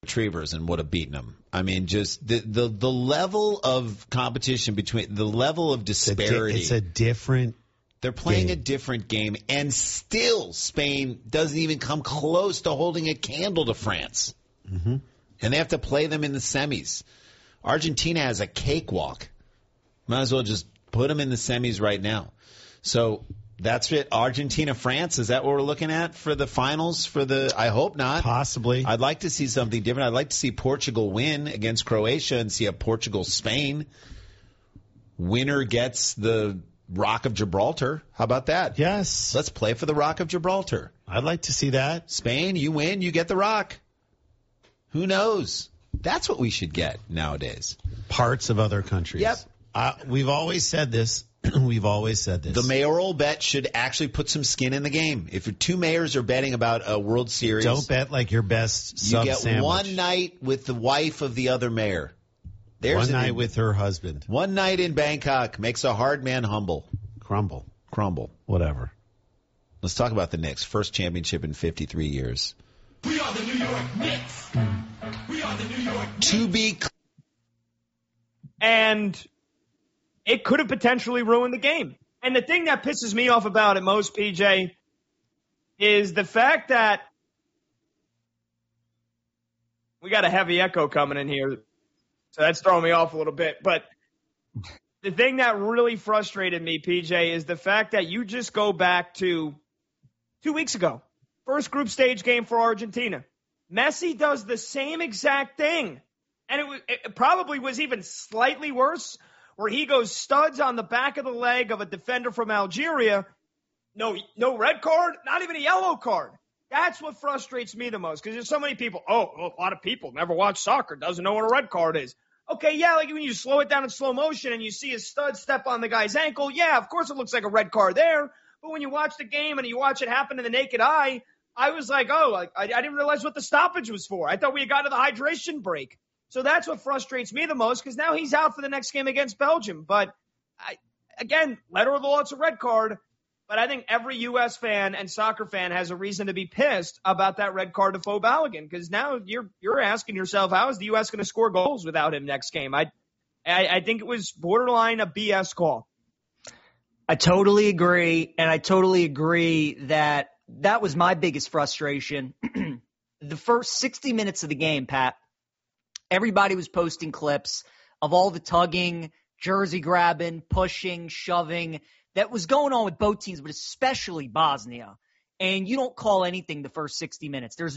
Retrievers and would have beaten them. I mean, just the level of competition between the level of disparity. It's a different. They're playing a different game, and still Spain doesn't even come close to holding a candle to France. Mm-hmm. And they have to play them in the semis. Argentina has a cakewalk. Might as well just put them in the semis right now. So that's it. Argentina, France. Is that what we're looking at for the finals? I hope not. Possibly. I'd like to see something different. I'd like to see Portugal win against Croatia and see a Portugal-Spain. Winner gets the Rock of Gibraltar. How about that? Yes. Let's play for the Rock of Gibraltar. I'd like to see that. Spain, you win, you get the Rock. Who knows? That's what we should get nowadays. Parts of other countries. Yep. We've always said this. The mayoral bet should actually put some skin in the game. If two mayors are betting about a World Series, don't bet like your best sub you get sandwich. One night with the wife of the other mayor. One night with her husband. One night in Bangkok makes a hard man humble. Crumble. Whatever. Let's talk about the Knicks. First championship in 53 years. We are the New York Knicks. We are the New York Knicks. To be. And it could have potentially ruined the game. And the thing that pisses me off about it most, PJ, is the fact that we got a heavy echo coming in here. So that's throwing me off a little bit. But the thing that really frustrated me, PJ, is the fact that you just go back to 2 weeks ago. First group stage game for Argentina. Messi does the same exact thing. And it probably was even slightly worse, where he goes studs on the back of the leg of a defender from Algeria. No red card, not even a yellow card. That's what frustrates me the most, because there's so many people, a lot of people never watch soccer, doesn't know what a red card is. Okay, yeah, like when you slow it down in slow motion and you see a stud step on the guy's ankle, yeah, of course it looks like a red card there. But when you watch the game and you watch it happen in the naked eye, I was like, I didn't realize what the stoppage was for. I thought we had gotten to the hydration break. So that's what frustrates me the most, because now he's out for the next game against Belgium. But, again, letter of the law, it's a red card. But I think every U.S. fan and soccer fan has a reason to be pissed about that red card to Fo Balogun, because now you're asking yourself, how is the U.S. going to score goals without him next game? I think it was borderline a BS call. I totally agree, and I totally agree that was my biggest frustration. The first 60 minutes of the game, Pat, everybody was posting clips of all the tugging, jersey grabbing, pushing, shoving that was going on with both teams, but especially Bosnia. And you don't call anything the first 60 minutes. There's